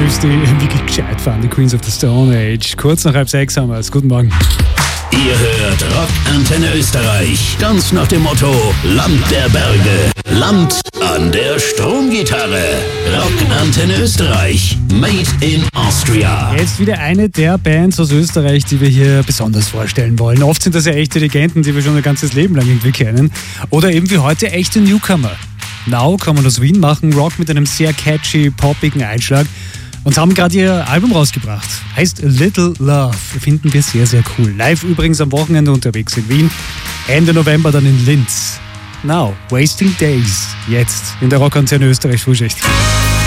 grüß die wirklich gescheit fahren, die Queens of the Stone Age. Kurz nach 5:30 haben wir es. Guten Morgen. Ihr hört Rock Antenne Österreich. Ganz nach dem Motto: Land der Berge, Land an der Stromgitarre. Rock Antenne Österreich. Made in Austria. Jetzt wieder eine der Bands aus Österreich, die wir hier besonders vorstellen wollen. Oft sind das ja echte Legenden, die wir schon ein ganzes Leben lang irgendwie kennen. Oder eben wie heute echte Newcomer. Now kommen aus Wien, machen Rock mit einem sehr catchy, poppigen Einschlag und haben gerade ihr Album rausgebracht. Heißt A Little Love. Finden wir sehr, sehr cool. Live übrigens am Wochenende unterwegs in Wien. Ende November dann in Linz. Now, Wasting Days. Jetzt in der Rock Antenne Österreich Frühschicht.